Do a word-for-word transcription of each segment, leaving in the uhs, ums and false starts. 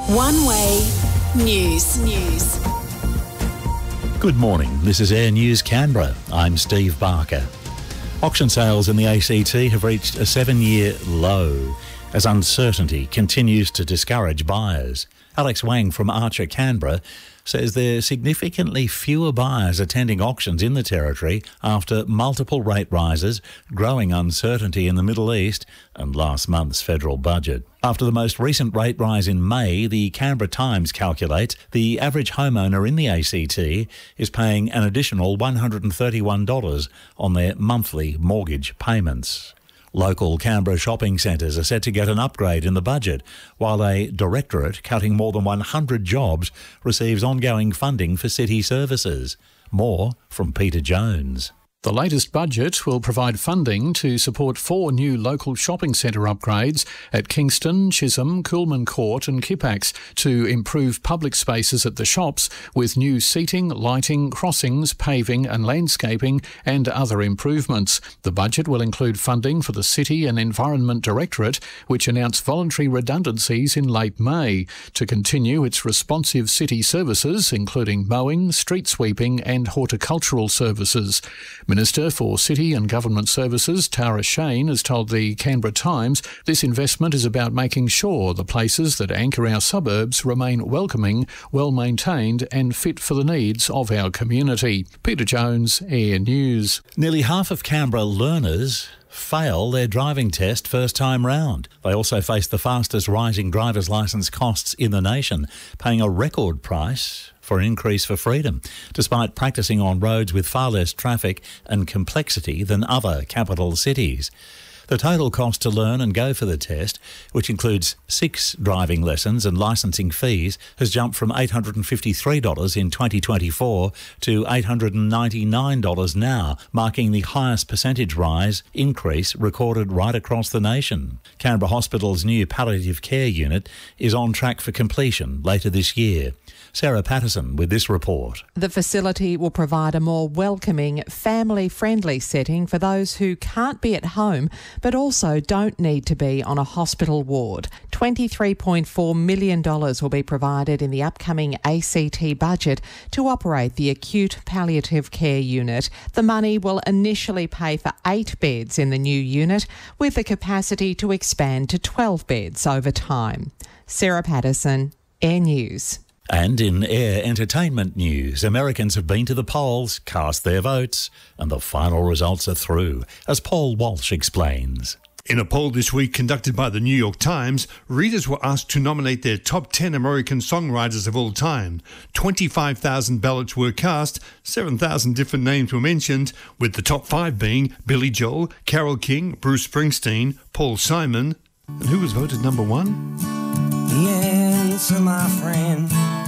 One Way News. News. Good morning, this is Air News Canberra. I'm Steve Barker. Auction sales in the A C T have reached a seven-year low as uncertainty continues to discourage buyers. Alex Wang from Archer Canberra says there are significantly fewer buyers attending auctions in the Territory after multiple rate rises, growing uncertainty in the Middle East and last month's federal budget. After the most recent rate rise in May, the Canberra Times calculates the average homeowner in the A C T is paying an additional one hundred thirty-one dollars on their monthly mortgage payments. Local Canberra shopping centres are set to get an upgrade in the budget, while a directorate cutting more than one hundred jobs receives ongoing funding for city services. More from Peter Jones. The latest budget will provide funding to support four new local shopping centre upgrades at Kingston, Chisholm, Coolman Court and Kippax to improve public spaces at the shops with new seating, lighting, crossings, paving and landscaping and other improvements. The budget will include funding for the City and Environment Directorate, which announced voluntary redundancies in late May, to continue its responsive city services, including mowing, street sweeping and horticultural services. Minister for City and Government Services, Tara Shane, has told the Canberra Times this investment is about making sure the places that anchor our suburbs remain welcoming, well-maintained and fit for the needs of our community. Peter Jones, Air News. Nearly half of Canberra learners fail their driving test first time round. They also face the fastest rising driver's licence costs in the nation, paying a record price for an increase for freedom, despite practising on roads with far less traffic and complexity than other capital cities. The total cost to learn and go for the test, which includes six driving lessons and licensing fees, has jumped from eight hundred fifty-three dollars in twenty twenty-four to eight hundred ninety-nine dollars now, marking the highest percentage rise increase recorded right across the nation. Canberra Hospital's new palliative care unit is on track for completion later this year. Sarah Patterson with this report. The facility will provide a more welcoming, family-friendly setting for those who can't be at home but also don't need to be on a hospital ward. twenty-three point four million dollars will be provided in the upcoming A C T budget to operate the acute palliative care unit. The money will initially pay for eight beds in the new unit, with the capacity to expand to twelve beds over time. Sarah Patterson, Air News. And in Air Entertainment news, Americans have been to the polls, cast their votes, and the final results are through, as Paul Walsh explains. In a poll this week conducted by the New York Times, readers were asked to nominate their top ten American songwriters of all time. twenty-five thousand ballots were cast, seven thousand different names were mentioned, with the top five being Billy Joel, Carole King, Bruce Springsteen, Paul Simon. And who was voted number one? The answer, my friend,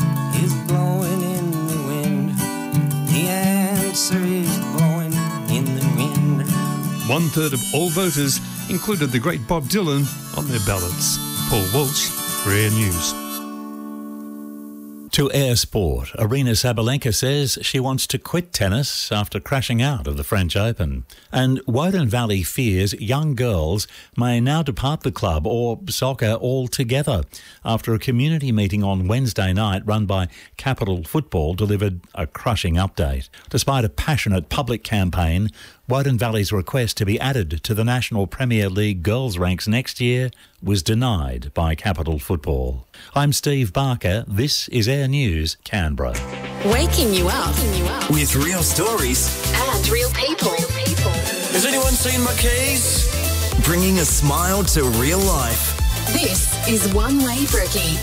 is blowing in the wind. The answer is blowing in the wind. One third of all voters included the great Bob Dylan on their ballots. Paul Walsh for Air News. To Air Sport, Aryna Sabalenka says she wants to quit tennis after crashing out of the French Open. And Woden Valley fears young girls may now depart the club or soccer altogether after a community meeting on Wednesday night run by Capital Football delivered a crushing update. Despite a passionate public campaign, Woden Valley's request to be added to the National Premier League girls ranks next year was denied by Capital Football. I'm Steve Barker. This is Air News Canberra. Waking you up, Waking you up. With real stories and real people. real people. Has anyone seen my keys? Bringing a smile to real life. This is One Way Brookie.